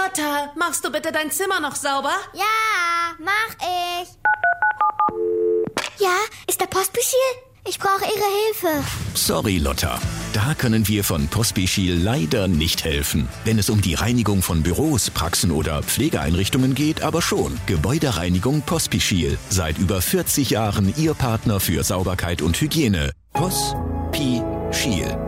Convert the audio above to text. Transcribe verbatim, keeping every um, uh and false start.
Lotta, machst du bitte dein Zimmer noch sauber? Ja, mach ich. Ja, ist der Pospischil? Ich brauche Ihre Hilfe. Sorry, Lotta. Da können wir von Pospischil leider nicht helfen. Wenn es um die Reinigung von Büros, Praxen oder Pflegeeinrichtungen geht, aber schon. Gebäudereinigung Pospischil. Seit über vierzig Jahren Ihr Partner für Sauberkeit und Hygiene. Pospischil.